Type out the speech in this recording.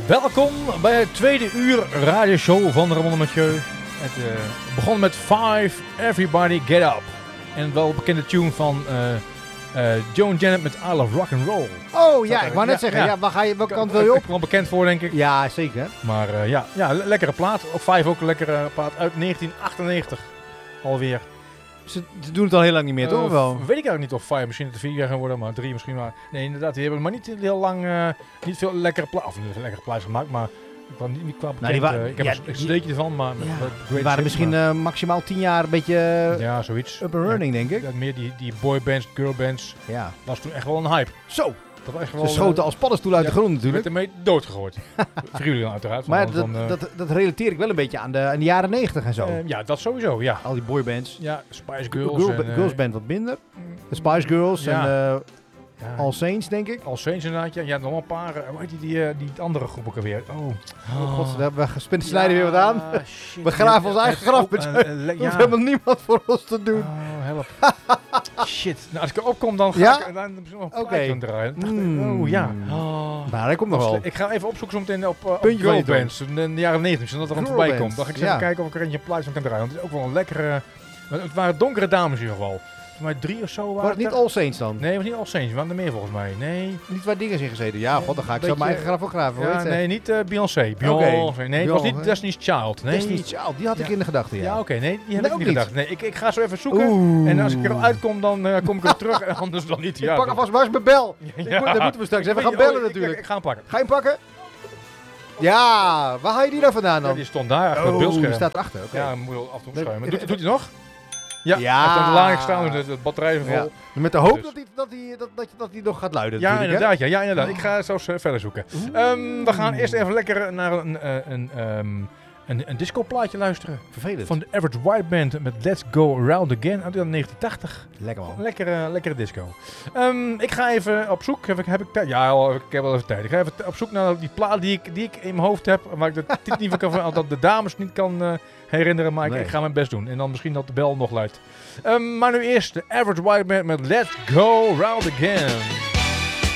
Welkom bij het tweede uur radioshow van Ramon Mathieu. Het begon met 5, Everybody Get Up. En wel een bekende tune van Joan Jett met I Love Rock and Roll. Oh ja, ik wou net zeggen, welke kant wil je op? Ik wel bekend voor, denk ik. Ja, zeker. Maar lekkere plaat. Op 5 ook een lekkere plaat uit 1998 alweer. Ze doen het al heel lang niet meer, toch? Of wel? Weet ik eigenlijk niet of 5 misschien het 4 jaar gaan worden, maar 3 misschien maar. Nee, inderdaad, die hebben maar niet heel lang, niet veel lekkere plaats gemaakt, maar ik kwam niet qua bekend. Ik heb een steekje ervan, maar die waren misschien maximaal 10 jaar een beetje ja, zoiets. Up and running, denk ik. Meer die boybands, girlbands, was toen echt wel een hype. Zo! Dat was echt wel, ze schoten als paddenstoelen uit de grond natuurlijk. Werd ermee doodgegooid. Friwelen uiteraard. Maar dat relateer ik wel een beetje aan de jaren 90 en zo. Ja, dat sowieso, ja. Al die boybands. Ja, Spice Girls. Girls band wat minder. De Spice Girls en All Saints, denk ik. All Saints inderdaad, ja. Ja, nog een paar, hoe heet die andere groep ook alweer? Oh god, we snijden weer wat aan. Shit, we graven ons eigen graf. Er hoeft helemaal niemand voor ons te doen. Oh, help. Shit. Nou, als ik erop kom, dan ga ik dan misschien nog een plaatje aan draaien. Nou, dat komt nog wel. Ik ga even opzoeken zometeen op girlbands in de jaren 90, zodat er een voorbij komt. Dan ga ik eens even kijken of ik er eentje een plaatje van kan draaien. Want het is ook wel een lekkere... Het waren donkere dames in ieder geval. Voor mij 3 of zo waren. Was het niet All Saints dan? Nee, het was niet All Saints. We waren er meer volgens mij. Nee. Niet waar dingen in gezeten. Ja, god, dan ga ik zo mijn eigen graf ook graven. Ja, nee, niet Beyoncé. Nee, het was niet Destiny's Child. Nee. Destiny's Child, die had ik in de gedachten. Ja, oké. Nee, die heb ik niet gedacht. Nee, ik ga zo even zoeken. En als ik eruit kom, dan kom ik er terug. En anders dan niet. Ik pak alvast, waar is mijn bel? Dan moeten we straks even gaan bellen natuurlijk. Ik ga hem pakken. Ga je hem pakken? Ja, waar haal je die nou vandaan dan? Die stond daar achter het beeldscherm. Die staat erachter, oké. Ja, moet je af en toe schuimen. Doet hij nog? Ja, hij heeft aan de laag gestaan, dus de batterij vol. Ja. Met de hoop dat hij nog gaat luiden. Ja, inderdaad. Ja, inderdaad. Ik ga zo verder zoeken. We gaan eerst even lekker naar een discoplaatje luisteren. Vervelend. Van de Average White Band met Let's Go Around Again uit 1980. Lekker man. Lekkere disco. Ik ga even op zoek. Heb ik tijd? Ja, ik heb wel even tijd. Ik ga even op zoek naar die plaat die ik in mijn hoofd heb. Waar ik de titel niet van kan, dat de dames niet kan herinneren. Maar ik ga mijn best doen. En dan misschien dat de bel nog luidt. Maar nu eerst de Average White Band met Let's Go Around Again.